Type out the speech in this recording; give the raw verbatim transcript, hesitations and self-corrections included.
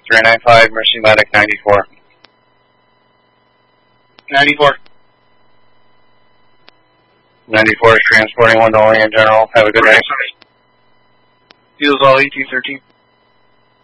three nine five, Mercy Medic ninety-four. ninety-four. ninety-four is transporting one to Orient General. Have a good night. Fuels all eighteen thirteen.